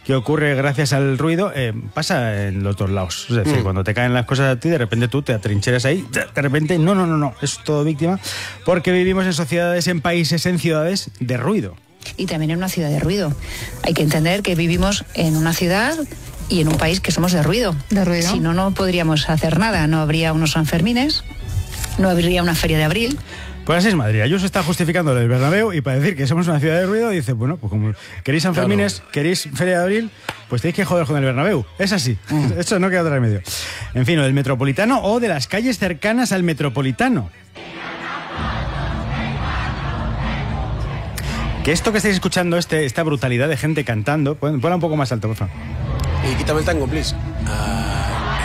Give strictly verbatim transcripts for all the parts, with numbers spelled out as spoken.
que ocurre gracias al ruido, eh, pasa en los dos lados. Es decir, mm. cuando te caen las cosas a ti, de repente tú te atrincheras ahí, de repente, no, no, no, no, es todo víctima, porque vivimos en sociedades, en países, en ciudades de ruido. Y también en una ciudad de ruido. Hay que entender que vivimos en una ciudad y en un país que somos de ruido. De ruido. Si no, no podríamos hacer nada. No habría unos Sanfermines, no habría una feria de abril. Pues así es Madrid. Ayuso está justificando el Bernabéu y para decir que somos una ciudad de ruido dice, bueno, pues como queréis Sanfermines, claro, queréis feria de abril, pues tenéis que joder con el Bernabéu. Es así. Mm. Esto no queda otro remedio. En fin, o del Metropolitano o de las calles cercanas al Metropolitano. Que esto que estáis escuchando, este, esta brutalidad de gente cantando, ponla un poco más alto, por favor. Y quítame el tango, please. Uh...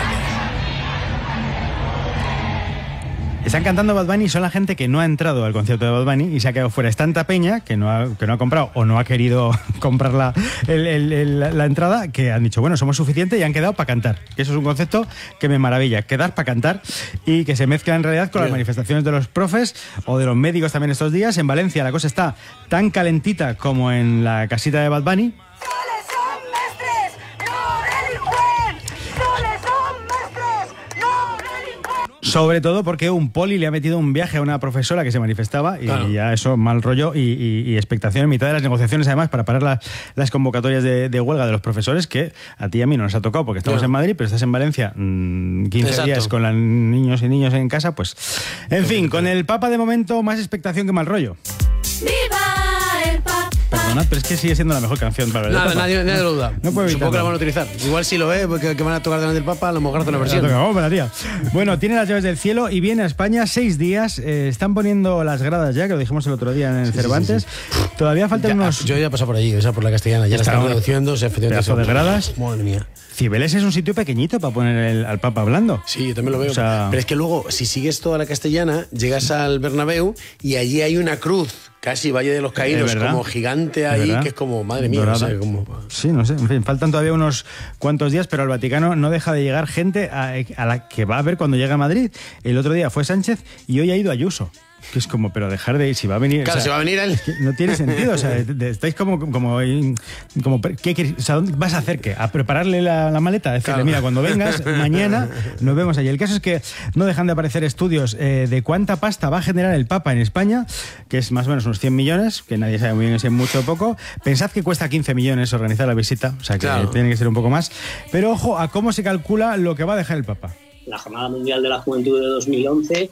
Están cantando Bad Bunny y son la gente que no ha entrado al concierto de Bad Bunny y se ha quedado fuera. Es tanta peña que no ha, que no ha comprado o no ha querido comprar la, el, el, el, la entrada, que han dicho, bueno, somos suficientes y han quedado para cantar. Eso es un concepto que me maravilla, quedar para cantar, y que se mezcla en realidad con las manifestaciones de los profes o de los médicos también estos días. En Valencia la cosa está tan calentita como en la casita de Bad Bunny. Sobre todo porque un poli le ha metido un viaje a una profesora que se manifestaba y claro, ya eso, mal rollo y, y, y expectación en mitad de las negociaciones, además, para parar la, las convocatorias de, de huelga de los profesores, que a ti y a mí no nos ha tocado porque estamos claro, en Madrid, pero estás en Valencia mmm, quince Exacto. días con los niños y niños en casa, pues... En fin, con el Papa de momento más expectación que mal rollo. ¡Viva el Papa! Perdonad, pero es que sigue siendo la mejor canción para el Nada, Papa. nadie, nadie lo duda. No puedo evitarlo. Supongo que la van a utilizar. Igual si lo ve, porque que van a tocar delante del Papa, a lo mejor hace una versión. Vamos, María. Bueno, tiene las llaves del cielo y viene a España seis días. Eh, están poniendo las gradas ya, que lo dijimos el otro día en el sí, Cervantes. Sí, sí, sí. Todavía faltan ya, unos... Yo ya he pasado por allí, o sea, por la Castellana. Ya la están reduciendo. Pedazo de gradas. Madre mía. Cibeles es un sitio pequeñito para poner el, al Papa hablando. Sí, yo también lo veo. O sea... Pero es que luego, si sigues toda la Castellana, llegas al Bernabéu y allí hay una cruz, casi Valle de los Caídos, como gigante ahí, que es como, madre mía. No sé, como... Sí, no sé. En fin, faltan todavía unos cuantos días, pero al Vaticano no deja de llegar gente a, a la que va a ver cuando llega a Madrid. El otro día fue Sánchez y hoy ha ido Ayuso. Que es como, pero dejar de ir, si va a venir... Claro, o sea, si va a venir él. Es que no tiene sentido, o sea, de, de, estáis como... como, como ¿qué quieres? O sea, ¿dónde vas a hacer qué? ¿A prepararle la, la maleta? Decirle, claro, mira, cuando vengas, mañana nos vemos allí. El caso es que no dejan de aparecer estudios eh, de cuánta pasta va a generar el Papa en España, que es más o menos unos cien millones, que nadie sabe muy bien si es mucho o poco. Pensad que cuesta quince millones organizar la visita, o sea, que claro, tiene que ser un poco más. Pero ojo a cómo se calcula lo que va a dejar el Papa. La Jornada Mundial de la Juventud de dos mil once,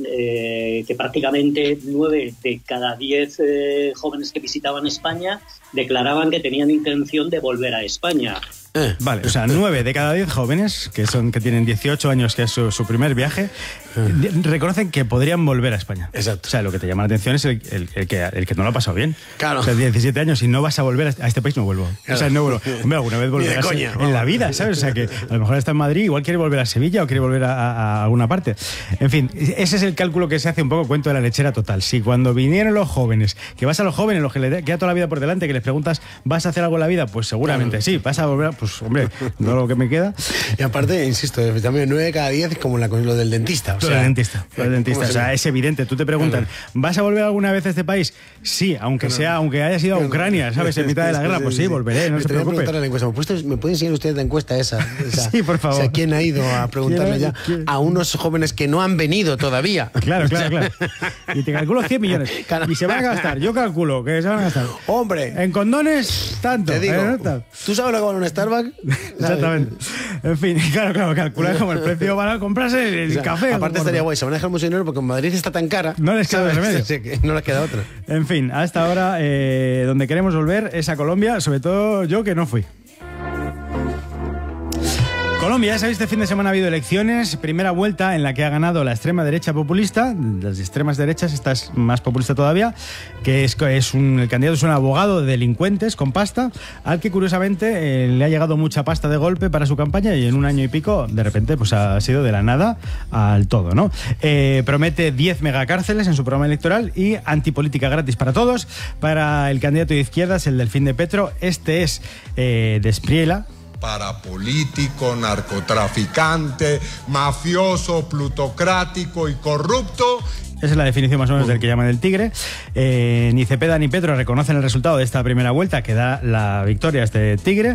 eh, que prácticamente nueve de cada diez eh, jóvenes que visitaban España declaraban que tenían intención de volver a España. Eh, vale, o sea, nueve de cada diez jóvenes, que son que tienen dieciocho años, que es su, su primer viaje, eh. reconocen que podrían volver a España. Exacto. O sea, lo que te llama la atención es el, el, el, que, el que no lo ha pasado bien. Claro. O sea, diecisiete años y no vas a volver a este país, no vuelvo. Claro. O sea, no vuelvo. Hombre, alguna vez volverás en, en la vida, ¿sabes? O sea, que a lo mejor está en Madrid, igual quiere volver a Sevilla o quiere volver a, a, a alguna parte. En fin, ese es el cálculo que se hace un poco cuento de la lechera total. Si cuando vinieron los jóvenes, que vas a los jóvenes, los que les queda toda la vida por delante, que les preguntas, ¿vas a hacer algo en la vida? Pues seguramente claro, sí. ¿Vas a volver? Pues, hombre... No lo que me queda. Y aparte, insisto, también nueve de cada diez es como la, lo del dentista. O sea, lo del dentista. Lo del dentista. O sea, es evidente. Tú te preguntan, ¿vas a volver alguna vez a este país? Sí, aunque no, sea, aunque haya sido a Ucrania, ¿sabes? En mitad de la guerra, pues sí, volveré, no se preocupe. La encuesta. ¿Me puede enseñar usted la encuesta esa? esa? Sí, por favor. O sea, ¿quién ha ido a preguntarle ya a unos jóvenes que no han venido todavía? Claro, claro, claro. Y te calculo cien millones. Y se van a gastar, yo calculo que se van a gastar. Hombre. En condones, tanto. Te digo, ¿tú sabes lo que vale un Starbucks? Exactamente. En fin, claro, claro, calcular como el precio van a comprarse el, el o sea, café. Aparte estaría guay, se van a dejar mucho dinero porque en Madrid está tan cara. No les queda remedio. No les queda otra. En fin, hasta ahora eh, donde queremos volver es a Colombia, sobre todo yo que no fui. Colombia, ya sabéis, este fin de semana ha habido elecciones, primera vuelta en la que ha ganado la extrema derecha populista, las extremas derechas, esta es más populista todavía, que es, es un, el candidato es un abogado de delincuentes con pasta, al que curiosamente eh, le ha llegado mucha pasta de golpe para su campaña y en un año y pico, de repente, pues ha sido de la nada al todo, ¿no? Eh, promete diez megacárceles en su programa electoral y antipolítica gratis para todos. Para el candidato de izquierdas, el Delfín de Petro, este es eh, de Espriella. Parapolítico, narcotraficante, mafioso, plutocrático y corrupto. Esa es la definición más o menos del que llaman el tigre. Eh, ni Cepeda ni Petro reconocen el resultado de esta primera vuelta que da la victoria a este tigre.